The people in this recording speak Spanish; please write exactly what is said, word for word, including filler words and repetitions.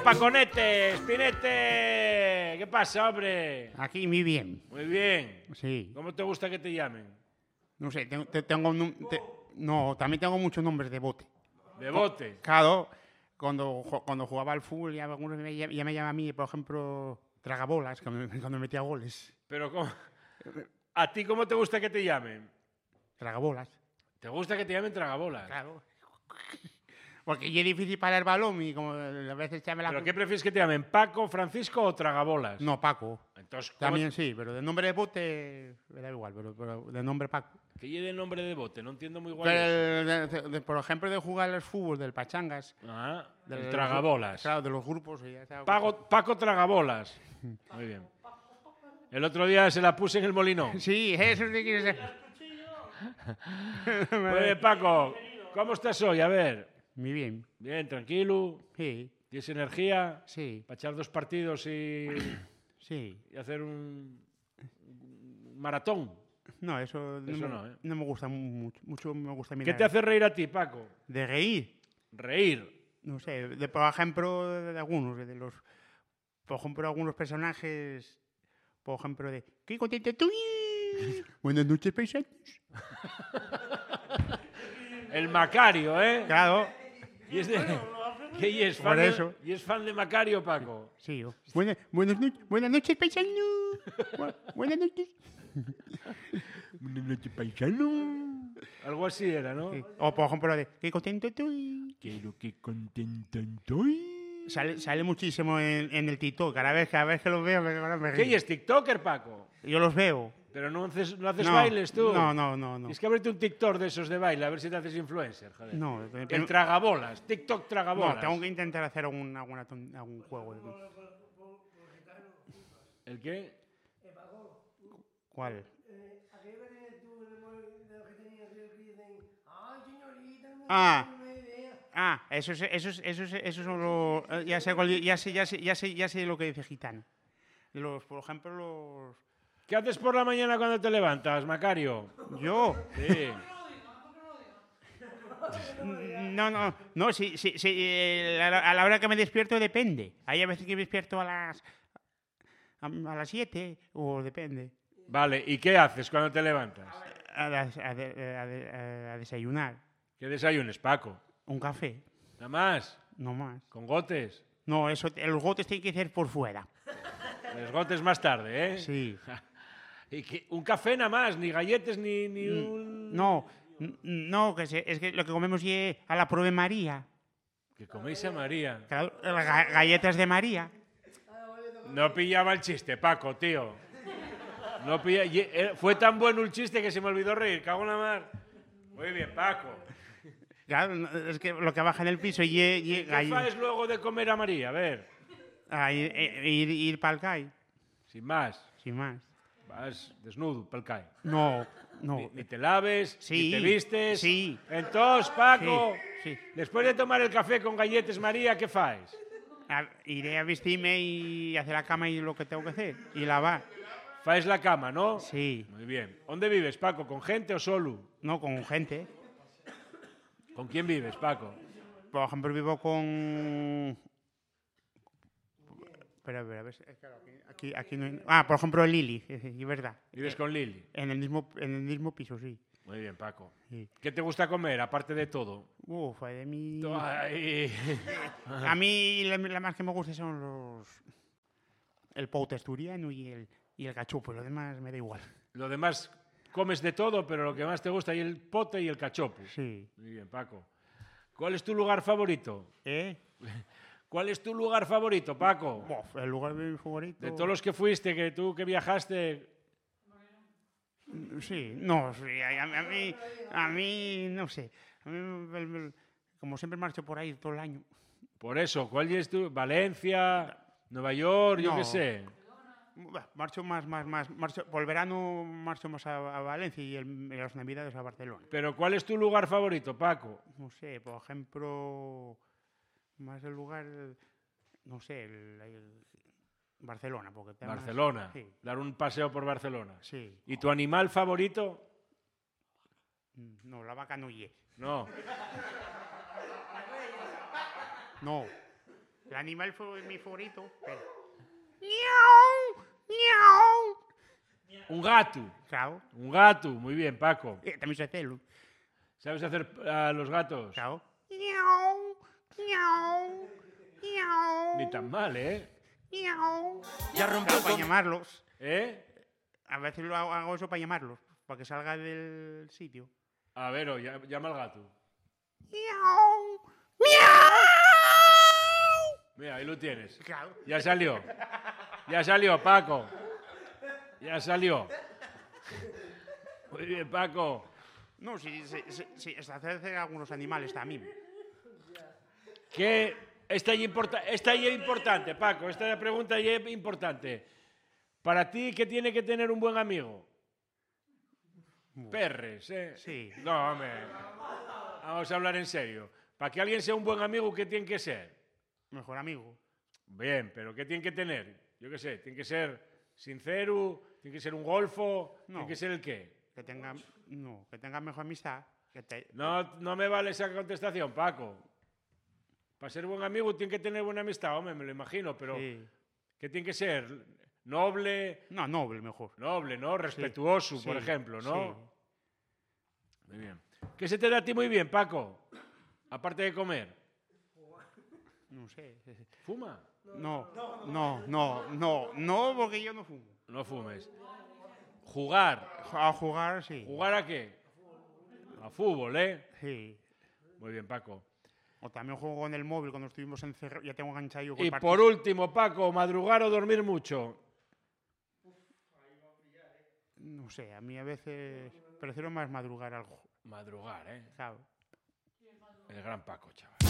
Paconete, Spinete. ¿Qué pasa, hombre? Aquí muy bien. Muy bien. Sí. ¿Cómo te gusta que te llamen? No sé, tengo, te- tengo un num- te- no, también tengo muchos nombres de bote. De bote. Claro, cuando, ju- cuando jugaba al fútbol ya, algunos me, ya, ya me llaman a mí, por ejemplo, tragabolas, cuando, cuando metía goles. Pero ¿cómo? ¿A ti cómo te gusta que te llamen? Tragabolas. ¿Te gusta que te llamen tragabolas? Claro. Porque ya es difícil parar el balón y como a veces te llama la... ¿Pero qué prefieres que te llamen? ¿Paco, Francisco o tragabolas? No, Paco. Entonces, ¿cómo También sí, pero de nombre de bote me da igual, pero, pero de nombre Paco. ¿Qué lleve el nombre de bote? No entiendo muy guay. Pero, eso. de- de- de- por ejemplo, de jugar al fútbol, del Pachangas. Ah, de el los- tragabolas. Claro, de los grupos. Y ya está. Paco, Paco Tragabolas. Muy bien. El otro día se la puse en el Molinón. Sí, eso sí que es... Muy bien, Paco. ¿Cómo estás hoy? A ver. Muy bien. Bien, tranquilo. Sí, ¿Tienes energía sí, para echar dos partidos y, sí. y hacer un, un maratón? No, eso, no, Eso me, no, ¿eh? no me gusta mucho. Mucho me gusta ¿Qué mirar. te hace reír a ti, Paco? De reír. Reír. No sé, de, por ejemplo, de algunos, de los... Por ejemplo, algunos personajes... Por ejemplo, de... ¡Qué contento estoy! Buenas noches, paisanos. El Macario, ¿eh? Claro, Y es, de, que- y es, Por fan, de, eso. y es fan de Macario, Paco. sí. Yo. Buenas, buenas, noches, buenas noches, paisanos. Bu- Buenas noches. Buenas noches, paisano. Algo así era, ¿no? Sí. O por ejemplo, de ¡qué contento estoy! Quiero que contento estoy. Sale, sale muchísimo en, en el TikTok. Cada vez, cada vez que los veo, me, me ¿Qué? río. ¿Y es TikToker, Paco? Yo los veo. Pero no haces, no haces No, bailes tú. No, no, no. no. Es que abrete un TikTok de esos de baile, a ver si te haces influencer, joder. No, El pero- tragabolas, TikTok tragabolas. no, tengo que intentar hacer algún, alguna ton- algún juego. ¿El qué? ¿Cuál? Ah, ah, eso es, eso es, eso es, eso son los, eh, ya sé, cuál- ya sé, ya sé, ya sé, ya sé lo que dice Gitano. Los, por ejemplo, los, ¿Qué haces por la mañana cuando te levantas, Macario? yo, Sí. no, no, no, sí, sí, sí, eh, a, la, a la hora que me despierto depende. Hay a veces que me despierto a las, a, a las siete, o depende, Vale, ¿y qué haces cuando te levantas? a, las- a de- a de- a- a desayunar, ¿Qué desayunes, Paco? un café, ¿Nada más? no más. ¿Con gotes? No, eso, los gotes tienen que ser por fuera. Los gotes más tarde, ¿eh? Sí. ¿Y qué? Un café nada más, ni galletes, ni, ni un... No, n- no, que se- es que lo que comemos es a la prueba de María. Que coméis a María. Claro, las ga- galletas de María. No pillaba el chiste, Paco, tío. No pilla... y- eh, Fue tan bueno el chiste que se me olvidó reír. Cago en la mar. Muy bien, Paco. Claro, no, es que lo que baja en el piso y, y, ¿Qué haces luego de comer a María? A ver, a ir, eh, ir, ir para el C A I, sin más. sin más. Vas desnudo, pel CAI. No, no. Ni, ni te laves, Sí, ni te vistes. sí. Entonces, Paco, Sí, sí. después de tomar el café con galletes María, ¿qué faes? A- iré a vestirme y hacer la cama y lo que tengo que hacer. Y lavar. Faes la cama, ¿no? Sí. Muy bien. ¿Dónde vives, Paco? ¿Con gente o solo? No, con gente. ¿Con quién vives, Paco? Por ejemplo, vivo con... Espera, espera, a ver. si- eh, claro, aquí, aquí, aquí no hay- Ah, por ejemplo, Lili, es es verdad. ¿Vives con Lili? En el mismo, en el mismo piso, sí. Muy bien, Paco. Sí. ¿Qué te gusta comer, aparte de todo? Uf, de mí... Ay. A mí la, la más que me gusta son los... El pote asturiano y el, y el cachopo. Lo demás me da igual. Lo demás comes de todo, pero lo que más te gusta es el pote y el cachopo. Sí. Muy bien, Paco. ¿Cuál es tu lugar favorito? ¿Eh? ¿Cuál es tu lugar favorito, Paco? Uf, el lugar de mi favorito... De todos los que fuiste, que tú que viajaste, Sí, no, sí, a, a mí... A mí, no sé. A mí, el- el- como siempre marcho por ahí todo el año. por eso, ¿cuál es tu? Valencia, Nueva York, yo No. qué sé. Bah, Marcho más, más, más... Marcho, por el verano marcho más a, a Valencia y, el, y las navidades a Barcelona. Pero ¿cuál es tu lugar favorito, Paco? No sé, por ejemplo... Más el lugar... No sé, el, el- Barcelona, porque... está más- Barcelona. Sí, Dar un paseo por Barcelona. sí. ¿Y tu animal favorito? No, la vaca no ye. No. No. El animal fue mi favorito. Pero... ¡Miau! ¡Miau! Un gato. Claro. Un gato. Muy bien, Paco. Eh, también sé hacerlo. ¿Sabes hacer a los gatos? Claro. ¡Miau! ¡Miau! ¡Miau! Ni tan mal, ¿eh? ¡Miau! Ya rompió Claro, para con... llamarlos. ¿Eh? A veces lo hago, hago eso para llamarlos. Para que salga del sitio. A ver, o, ya- llama al gato. ¡Miau! ¡Miau! Mira, ahí lo tienes. Claro. Ya salió. Ya salió, Paco. Ya salió. Muy bien, Paco. No, sí, sí, sí, sí, es hacer algunos animales también. ¿Qué? Esta es importa- esta es importante, Paco. Esta pregunta es importante. Para ti, ¿qué tiene que tener un buen amigo? Perres, ¿eh? Sí. No, hombre. Vamos a hablar en serio. Para que alguien sea un buen amigo, ¿qué tiene que ser? Mejor amigo. Bien, pero ¿qué tiene que tener? Yo qué sé, tiene que ser sincero, tiene que ser un golfo, No. tiene que ser el qué. Que tenga, no, que tenga mejor amistad. Que te, No, no me vale esa contestación, Paco. Para ser buen amigo tiene que tener buena amistad, hombre, me lo imagino, pero sí. ¿qué tiene que ser? Noble, No, noble mejor. noble, ¿no? Respetuoso, Sí, por ejemplo, ¿no? sí. Muy bien. ¿Qué se te da a ti muy bien, Paco? Aparte de comer. No sé. ¿Fuma? No, no, no, no, no, porque yo no fumo. No fumes. Jugar. A jugar, sí. ¿Jugar a qué? A fútbol, ¿eh? Sí. Muy bien, Paco. O también juego en el móvil cuando estuvimos encerrados. Ya tengo enganchado yo con Y el por partido. último, Paco, madrugar o dormir mucho. No sé, a mí a veces prefiero más madrugar algo. Madrugar, ¿eh? Claro. El gran Paco, chaval.